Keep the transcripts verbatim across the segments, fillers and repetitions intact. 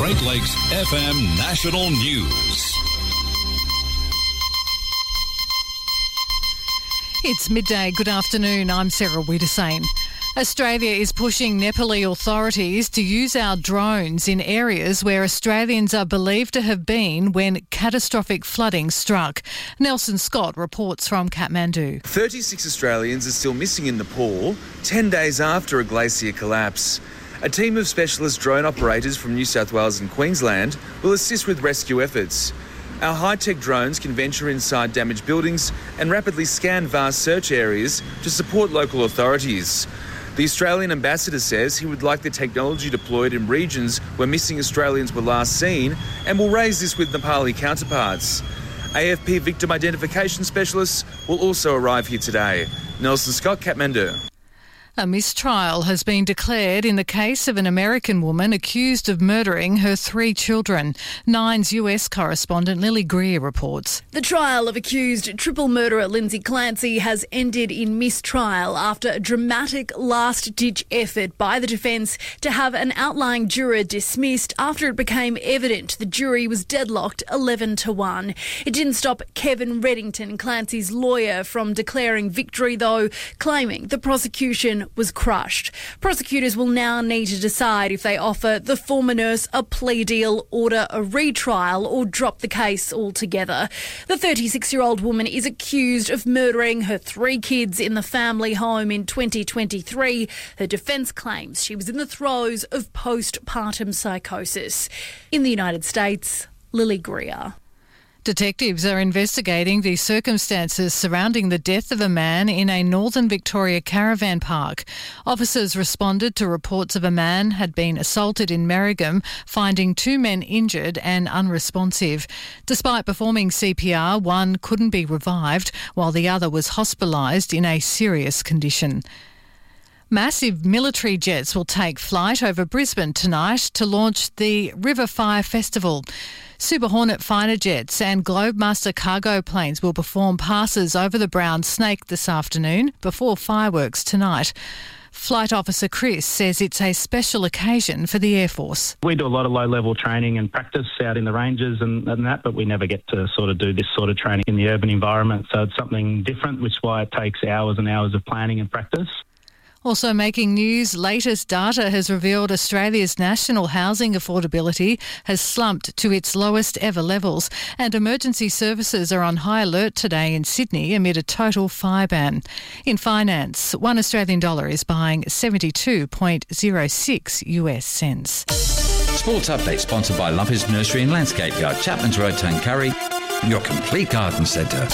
Great Lakes F M National News. It's midday. Good afternoon. I'm Sarah Wiedersane. Australia is pushing Nepali authorities to use our drones in areas where Australians are believed to have been when catastrophic flooding struck. Nelson Scott reports from Kathmandu. thirty-six Australians are still missing in Nepal, ten days after a glacier collapse. A team of specialist drone operators from New South Wales and Queensland will assist with rescue efforts. Our high-tech drones can venture inside damaged buildings and rapidly scan vast search areas to support local authorities. The Australian ambassador says he would like the technology deployed in regions where missing Australians were last seen and will raise this with Nepali counterparts. A F P victim identification specialists will also arrive here today. Nelson Scott, Kathmandu. A mistrial has been declared in the case of an American woman accused of murdering her three children. Nine's U S correspondent Lily Greer reports. The trial of accused triple murderer Lindsay Clancy has ended in mistrial after a dramatic last-ditch effort by the defence to have an outlying juror dismissed after it became evident the jury was deadlocked eleven to one. It didn't stop Kevin Reddington, Clancy's lawyer, from declaring victory, though, claiming the prosecution was crushed. Prosecutors will now need to decide if they offer the former nurse a plea deal, order a retrial, or drop the case altogether. The thirty-six-year-old woman is accused of murdering her three kids in the family home in twenty twenty-three. Her defence claims she was in the throes of postpartum psychosis. In the United States, Lily Greer. Detectives are investigating the circumstances surrounding the death of a man in a northern Victoria caravan park. Officers responded to reports of a man had been assaulted in Merrigum, finding two men injured and unresponsive. Despite performing C P R, one couldn't be revived, while the other was hospitalised in a serious condition. Massive military jets will take flight over Brisbane tonight to launch the River Fire Festival. Super Hornet fighter jets and Globemaster cargo planes will perform passes over the Brown Snake this afternoon before fireworks tonight. Flight Officer Chris says it's a special occasion for the Air Force. We do a lot of low-level training and practice out in the ranges and, and that, but we never get to sort of do this sort of training in the urban environment. So it's something different, which is why it takes hours and hours of planning and practice. Also making news, latest data has revealed Australia's national housing affordability has slumped to its lowest ever levels, and emergency services are on high alert today in Sydney amid a total fire ban. In finance, one Australian dollar is buying seventy-two point oh six U S cents. Sports update sponsored by Lumpers Nursery and Landscape Yard, Chapman's Road, Tuncurry, your complete garden centre.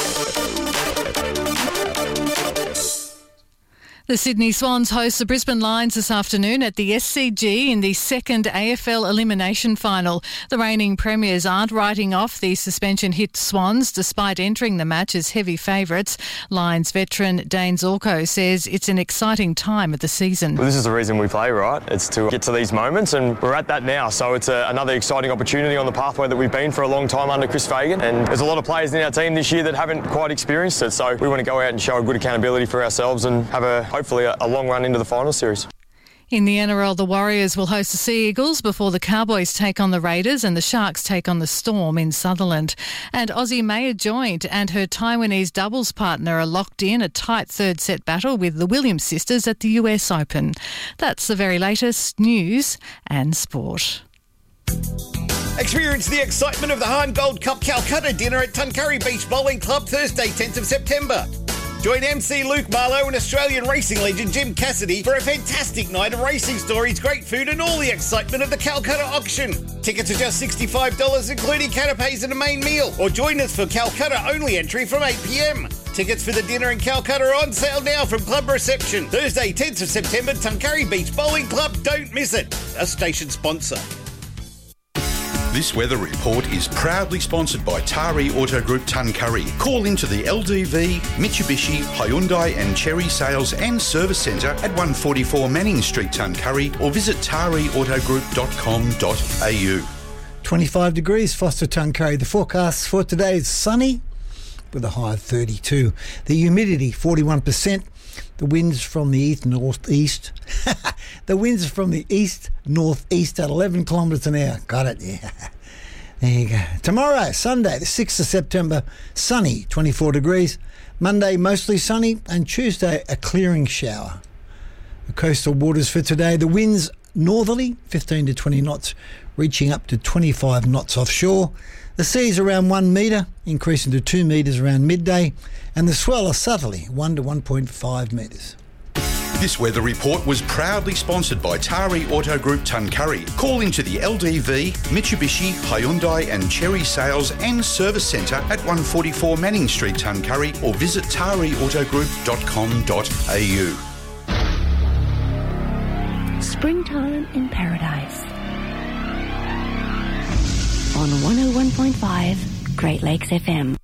The Sydney Swans host the Brisbane Lions this afternoon at the S C G in the second A F L elimination final. The reigning premiers aren't writing off the suspension-hit Swans despite entering the match as heavy favourites. Lions veteran Dane Zorko says it's an exciting time of the season. Well, this is the reason we play, right? It's to get to these moments, and we're at that now. So it's a, another exciting opportunity on the pathway that we've been for a long time under Chris Fagan. And there's a lot of players in our team this year that haven't quite experienced it. So we want to go out and show a good accountability for ourselves and have a hopefully a, a long run into the final series. In the N R L, the Warriors will host the Sea Eagles before the Cowboys take on the Raiders and the Sharks take on the Storm in Sutherland. And Aussie Maya Joint and her Taiwanese doubles partner are locked in a tight third set battle with the Williams sisters at the U S Open. That's the very latest news and sport. Experience the excitement of the Hahn Gold Cup Calcutta dinner at Tuncurry Beach Bowling Club Thursday, tenth of September. Join M C Luke Marlowe and Australian racing legend Jim Cassidy for a fantastic night of racing stories, great food and all the excitement of the Calcutta auction. Tickets are just sixty-five dollars including canapes and a main meal. Or join us for Calcutta only entry from eight p m. Tickets for the dinner in Calcutta are on sale now from Club Reception. Thursday, tenth of September, Tuncurry Beach Bowling Club. Don't miss it. A station sponsor. This weather report is proudly sponsored by Tari Auto Group Tuncurry. Call into the L D V, Mitsubishi, Hyundai and Chery Sales and Service Centre at one forty-four Manning Street, Tuncurry, or visit tari auto group dot com dot a u. twenty-five degrees, Foster, Tuncurry. The forecast for today is sunny with a high of thirty-two. The humidity, forty-one percent. The winds from the east northeast. The winds from the east northeast at eleven kilometres an hour. Got it? Yeah. There you go. Tomorrow, Sunday, the sixth of September, sunny, twenty-four degrees. Monday, mostly sunny, and Tuesday, a clearing shower. The coastal waters for today, the winds northerly, fifteen to twenty knots, reaching up to twenty-five knots offshore. The sea's around one metre, increasing to two metres around midday, and the swell is subtly one to one point five metres. This weather report was proudly sponsored by Tari Auto Group Tuncurry. Call into the L D V, Mitsubishi, Hyundai and Cherry Sales and Service Centre at one forty-four Manning Street, Tuncurry, or visit tari autogroup dot com dot a u. Springtime in Paradise. On one oh one point five Great Lakes F M.